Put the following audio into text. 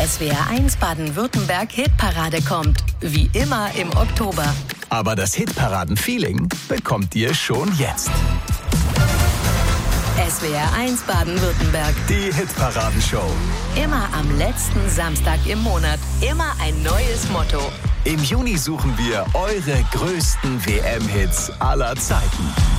SWR1 Baden-Württemberg Hitparade kommt. Wie immer im Oktober. Aber das Hitparaden-Feeling bekommt ihr schon jetzt. SWR1 Baden-Württemberg. Die Hitparadenshow. Immer am letzten Samstag im Monat. Immer ein neues Motto. Im Juni suchen wir eure größten WM-Hits aller Zeiten.